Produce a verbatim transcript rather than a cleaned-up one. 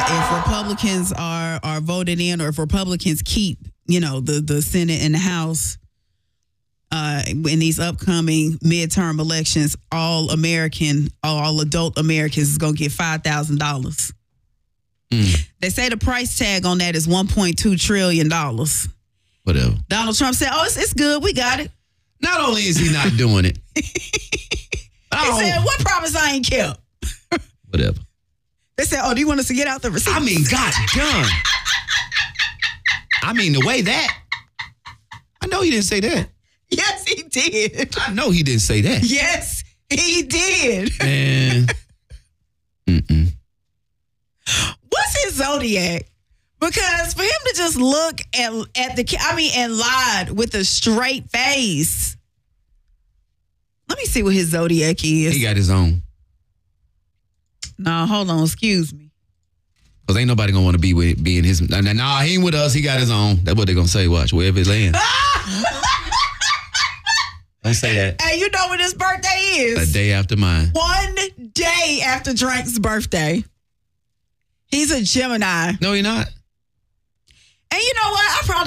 if Republicans are are voted in, or if Republicans keep, you know, the the Senate and the House uh, in these upcoming midterm elections, all American, all adult Americans is going to get five thousand dollars. Mm. They say the price tag on that is one point two trillion dollars. Whatever. Donald Trump said, "Oh, it's, it's good. We got it." Not only is he not doing it, he said, "What promise I ain't kept?" Whatever. They said, "Oh, do you want us to get out the receipts?" I mean, God done. I mean, the way that. I know he didn't say that. Yes, he did. I know he didn't say that. Yes, he did. Man. Mm-mm. What's his zodiac? Because for him to just look at, at the, I mean, and lied with a straight face. Let me see what his zodiac is. He got his own. No, hold on. Excuse me. Because ain't nobody going to want to be with be in his. Nah, nah, he ain't with us. He got his own. That's what they're going to say. Watch, wherever it lands. Don't say that. Hey, you know when his birthday is? A day after mine. One day after Drake's birthday. He's a Gemini. No, you're not. And you know what? I probably